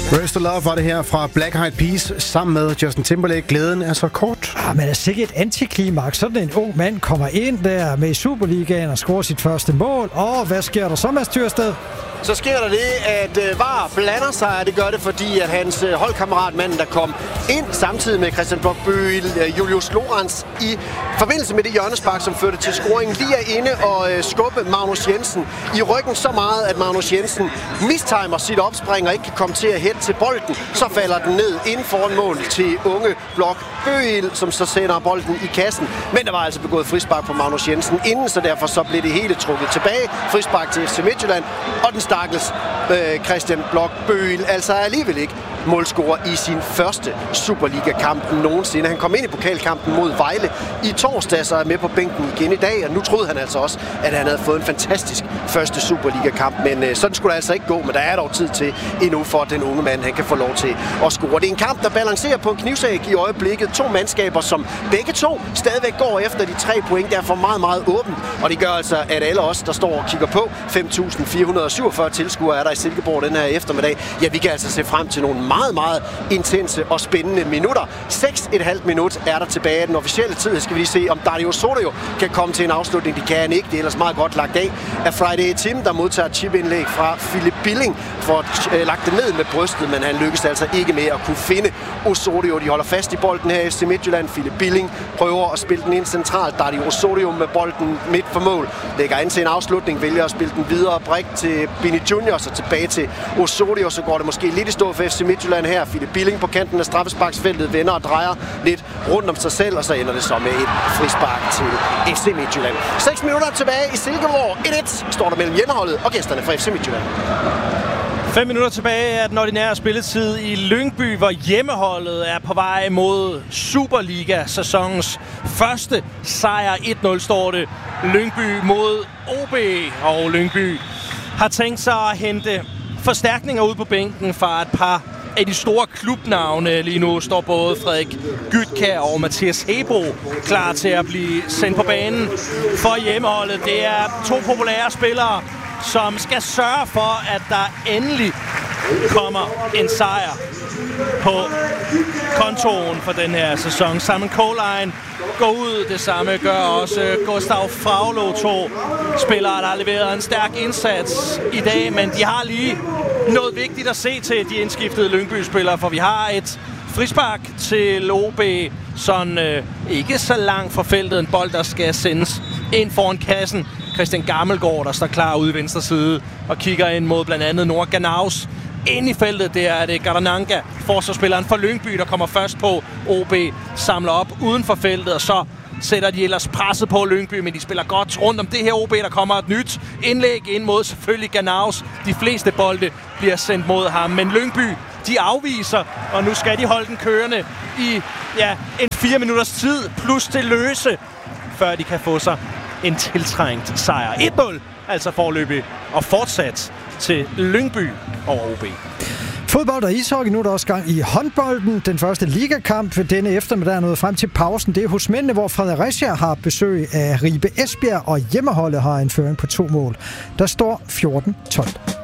Raise the Love var det her fra Black Eyed Peas sammen med Justin Timberlake. Glæden er så kort. Men er sikkert et antiklimaks. Sådan en ung mand kommer ind der med i Superligaen og scorer sit første mål. Og hvad sker der så, Mads Tyrsted? Så sker der det, at VAR blander sig, og det gør det, fordi at hans holdkammerat, manden, der kom ind samtidig med Christian Bloch-Bøgel, Julius Lorenz, i forbindelse med det hjørnespark, som førte til scoringen, lige er inde og skubbe Magnus Jensen i ryggen så meget, at Magnus Jensen mistimer sit opspring og ikke kan komme til at hætte til bolden. Så falder den ned inden foran mål til unge Bloch-Bøgel, som så sender bolden i kassen. Men der var altså begået frispark på Magnus Jensen inden, så derfor så blev det hele trukket tilbage. Frispark til FC Midtjylland, og den stakkels Christian Bloch-Bøgel altså alligevel ikke målscorer i sin første Superliga-kamp nogensinde. Han kom ind i pokalkampen mod Vejle i torsdag, og er med på bænken igen i dag, og nu troede han altså også, at han havde fået en fantastisk første Superliga-kamp, men sådan skulle det altså ikke gå, men der er dog tid til endnu for, at den unge mand han kan få lov til at score. Det er en kamp, der balancerer på en knivsæg i øjeblikket. To mandskaber, som begge to stadigvæk går efter de 3 point, derfor meget, meget åbent, og det gør altså, at alle os, der står og kigger på, 5.447 tilskuere er der i Silkeborg den her eftermiddag. Ja, vi kan altså se frem til nogle meget, meget intense og spændende minutter. 6,5 minut er der tilbage af den officielle tid. Skal vi lige se, om Dario Osorio kan komme til en afslutning. Det kan han ikke. Det er ellers meget godt lagt af Friday Tim, der modtager chipindlæg fra Philip Billing for lagt det ned med brystet, men han lykkes altså ikke med at kunne finde Osorio. De holder fast i bolden her i FC Midtjylland. Philip Billing prøver at spille den ind centralt. Dario Osorio med bolden midt for mål. Lægger ind til en afslutning, vælger at spille den videre brik til Bini Junior, så tilbage til Osorio. Så går det måske lidt i stå for FC Midtjylland her. Philip Billing på kanten af straffesparksfeltet vender og drejer lidt rundt om sig selv, og så ender det så med et frispark til FC Midtjylland. 6 minutter tilbage i Silkeborg. 1-1 står der mellem hjemmeholdet og gæsterne fra FC Midtjylland. 5 minutter tilbage af den ordinære spilletid i Lyngby, hvor hjemmeholdet er på vej mod Superliga-sæsonens første sejr. 1-0 står det. Lyngby mod OB, og Lyngby har tænkt sig at hente forstærkninger ud på bænken fra et par af de store klubnavne. Lige nu står både Frederik Gytkær og Mathias Hebo klar til at blive sendt på banen for hjemmeholdet. Det er 2 populære spillere, som skal sørge for, at der endelig kommer en sejr på kontoen for den her sæson. Simon Colijn går ud, det samme gør også Gustav Fraglo, 2 spillere, der har leveret en stærk indsats i dag, men de har lige noget vigtigt at se til, de indskiftede Lyngby-spillere, for vi har et frispark til OB, sådan ikke så langt fra feltet, en bold, der skal sendes ind foran kassen. Christian Gammelgaard, der står klar ude i venstre side og kigger ind mod blandt andet Noah Ganaus. Ind i feltet, det er det Garananga, forsvarsspilleren for Lyngby, der kommer først på. OB samler op uden for feltet, og så sætter de ellers presset på Lyngby, men de spiller godt rundt om det her OB. Der kommer et nyt indlæg ind mod selvfølgelig Ganaus. De fleste bolde bliver sendt mod ham, men Lyngby, de afviser, og nu skal de holde den kørende i en 4 minutters tid, plus til løse, før de kan få sig en tiltrængt sejr. 1-0, altså forløbig, og fortsat til Lyngby over OB. Fodbold og ishockey, nu er der også gang i håndbolden. Den første ligakamp ved denne eftermiddag er nået frem til pausen. Det er hos mændene, hvor Fredericia har besøg af Ribe Esbjerg, og hjemmeholdet har en føring på 2 mål. Der står 14-12.